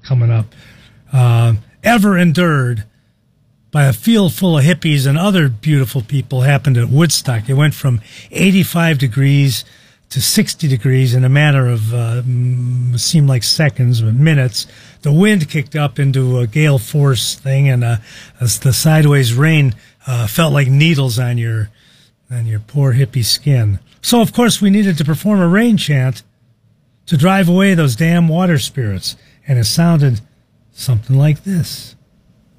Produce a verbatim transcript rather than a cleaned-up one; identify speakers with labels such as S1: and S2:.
S1: coming up, uh, ever endured by a field full of hippies and other beautiful people happened at Woodstock. It went from eighty-five degrees to sixty degrees in a matter of, uh, seemed like seconds, but minutes. The wind kicked up into a gale force thing, and uh, as the sideways rain uh, felt like needles on your on your poor hippie skin. So, of course, we needed to perform a rain chant to drive away those damn water spirits, and it sounded something like this.